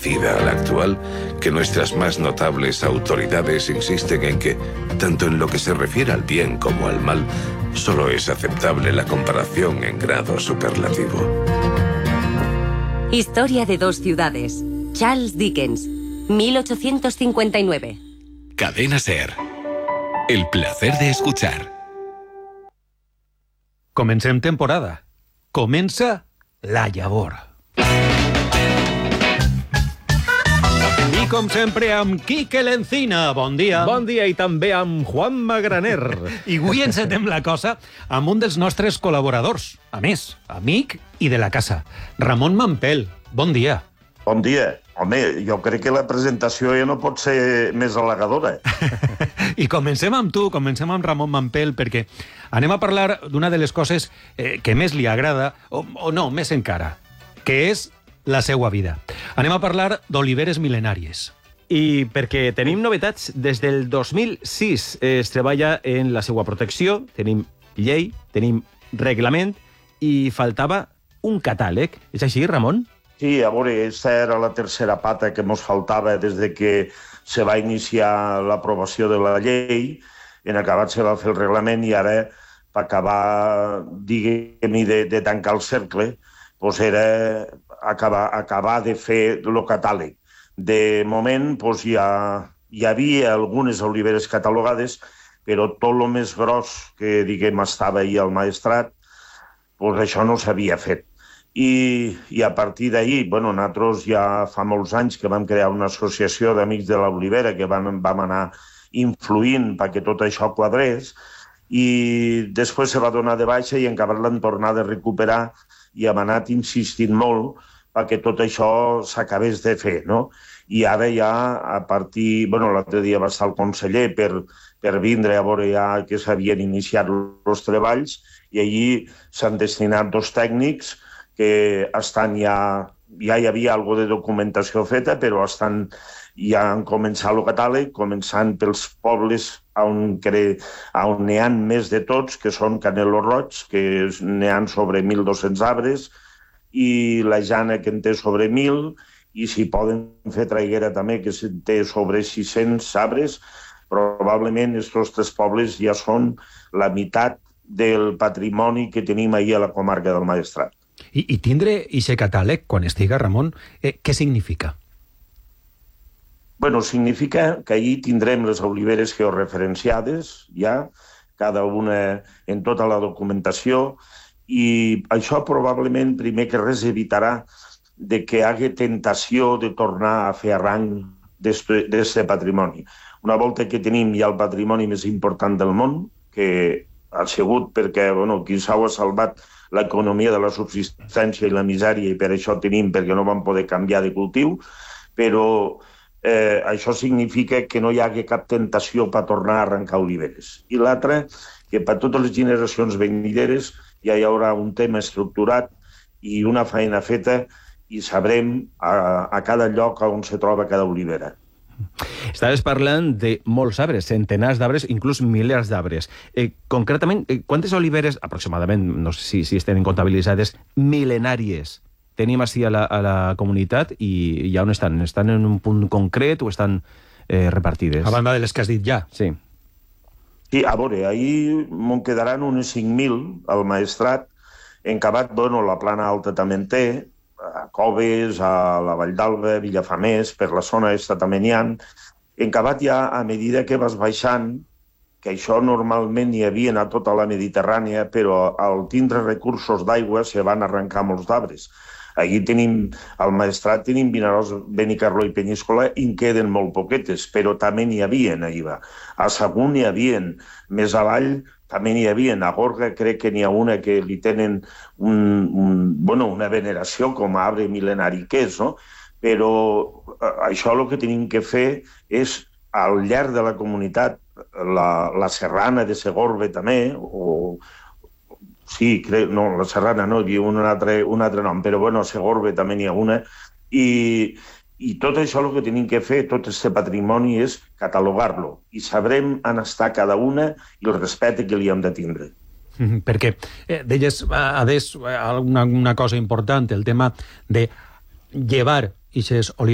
parecida a la actual, que nuestras más notables autoridades insisten en que, tanto en lo que se refiere al bien como al mal, solo es aceptable la comparación en grado superlativo. Historia de dos ciudades. Charles Dickens, 1859. Cadena SER. El placer de escuchar. Comencem temporada. Comença la llavor. I com sempre amb Quique Lencina. Bon dia. Bon dia, i també amb Juan Magraner. I avui encetem la cosa amb un dels nostres col·laboradors. A més, amic i de la casa. Ramon Mampel. Bon dia. Bon dia. Home, jo crec que la presentació ja no pot ser més halagadora. I comencem amb tu, comencem amb Ramon Mampel, perquè anem a parlar d'una de les coses que més li agrada, o no, més encara, que és la seva vida. Anem a parlar d'oliveres mil·lenàries. I perquè tenim novetats, des del 2006 es treballa en la seva protecció, tenim llei, tenim reglament, i faltava un catàleg. És així, Ramon? Sí, a veure, aquesta era la tercera pata que ens faltava des de que se va iniciar l'aprovació de la llei. En acabat se va fer el reglament i ara, per acabar, diguem-hi, de tancar el cercle, doncs era acabar de fer el catàleg. De moment hi havia algunes oliveres catalogades, però tot el més gros que, diguem, estava ahir al Maestrat, doncs això no s'havia fet. I a partir d'ahir, nosaltres ja fa molts anys que vam crear una associació d'amics de l'olivera que vam anar influint perquè tot això quadrés, i després se va donar de baixa i encara l'han tornat a recuperar i hem anat insistint molt perquè tot això s'acabés de fer, no? I ara ja, a partir... l'altre dia va estar el conseller per vindre a veure ja que s'havien iniciat els treballs, i allí s'han destinat 2 tècnics que estan ja hi havia alguna de documentació feta, però ja han començat el catàleg, començant pels pobles on n'hi ha més de tots, que són Canelo Roig, que n'hi ha sobre 1.200 arbres, i la Jana, que en té sobre 1.000, i si poden fer Traiguera també, que té sobre 600 arbres, probablement aquests 3 pobles ja són la meitat del patrimoni que tenim ahir a la comarca del Maestrat. I tindre aquest catàleg, quan estiga, Ramon, què significa? Significa que allí tindrem les oliveres georreferenciades, ja, cada una en tota la documentació, i això probablement, primer que res, evitarà de que hi hagi tentació de tornar a fer arranc d'aquest patrimoni. Una volta que tenim ja el patrimoni més important del món, que ha sigut perquè qui s'ha salvat l'economia de la subsistència i la misèria, i per això tenim, perquè no vam poder canviar de cultiu, però això significa que no hi hagi cap tentació per tornar a arrencar oliveres. I l'altre, que per totes les generacions venideres ja hi haurà un tema estructurat i una feina feta, i sabrem a cada lloc on se troba cada olivera. Estaves parlant de molts arbres, centenars d'arbres, inclús milers d'arbres. Concretament, quantes oliveres, aproximadament, no sé si estan comptabilitzades, mil·lenàries tenim així a la comunitat, i ja on estan? Estan en un punt concret o estan repartides? A banda de les que has dit ja. Sí. Sí, a veure, ahir me'n quedaran unes 5.000 al Maestrat. En Cabat, la Plana Alta també en té, a Coves, a la Vall d'Alba, Villafamés, per la zona aquesta també n'hi ha. En Cabat ja, a medida que vas baixant, que això normalment hi havia a tota la Mediterrània, però al tindre recursos d'aigua se van arrencar molts d'arbres. Allí tenim, al Maestrat tenim Vinaròs, Benicarló i Penyíscola, i en queden molt poquetes, però també n'hi havia allà. A Sagunt n'hi havia, més avall també n'hi havia. A Gorga crec que n'hi ha una que li tenen una veneració com a arbre mil·lenari que és, no? Però això el que tenim que fer és, al llarg de la comunitat, la Serrana de Segorbe també, sí, la Serrana no, hi havia un altre nom, però a Segorbe també n'hi ha una, i tot això el que tenim que fer, tot aquest patrimoni, és catalogar-lo, i sabrem on està cada una i el respecte que li hem de tindre. Perquè deies, Adés, una cosa important, el tema de llevar aquestes oliveres